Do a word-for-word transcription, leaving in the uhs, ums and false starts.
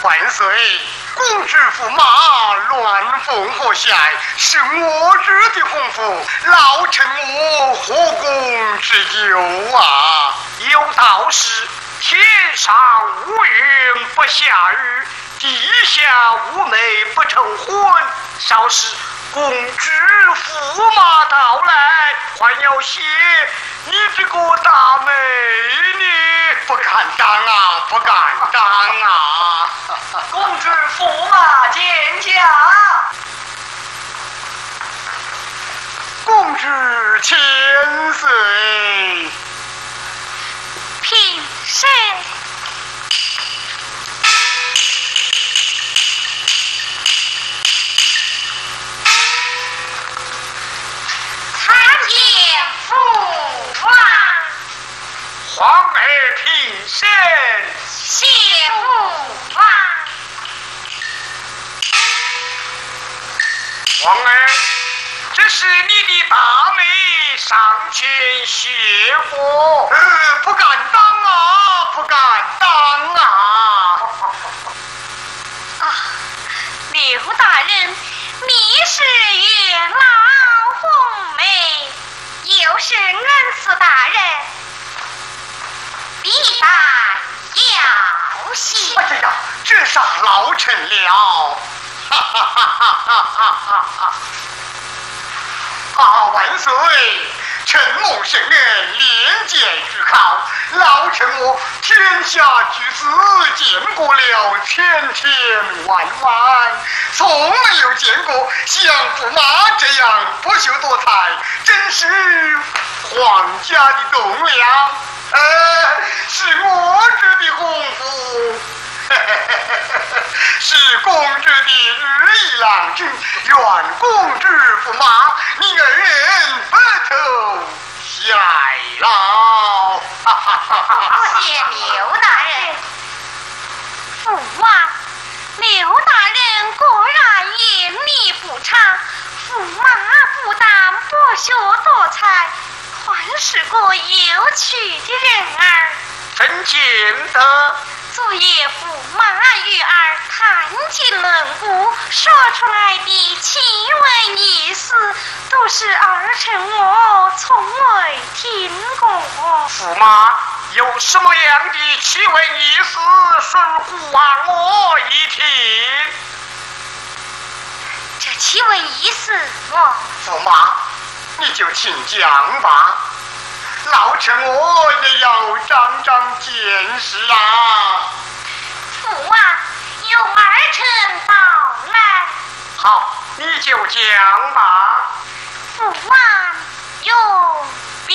万岁！公之驸马乱凤河下，是我日的洪福，老臣我何公之忧啊！ 有道是：天上乌云不下雨，地下乌梅不成婚。少时公之驸马到来，还要谢你这个大美女。 不敢当啊，不敢当啊！ 公之驸马见驾。 公之千岁。 平身。参见父王。 皇儿平身。 谢父王。 皇儿，这是你的大美，上前谢过。 呃，不敢当啊，不敢当啊！ 啊，刘大人，你是月老红梅，又是恩赐大人，必当要谢。 哎呀，这杀老臣了！哈哈哈哈哈哈哈！啊，万岁！臣蒙圣恩，连见之考，老臣我天下居士见过了千千万万，从没有见过像驸马这样不修多才，真是皇家的栋梁。呃，是我这的洪福。是公之的日意郎君，愿公之驸马，你二人白头偕老。 谢刘大人。父王，刘大人果然眼力不差，驸马不但博学多才，还是个有趣的人儿。 真见得。 昨夜驸马与儿谈尽论故，说出来的奇闻异事，都是儿臣我从未听过。 驸马有什么样的奇闻异事，顺故望我一听。 这奇闻异事，我驸马，你就请讲吧。老臣我也要长长见识啊！ 父王，有儿臣到来。 好，你就讲吧。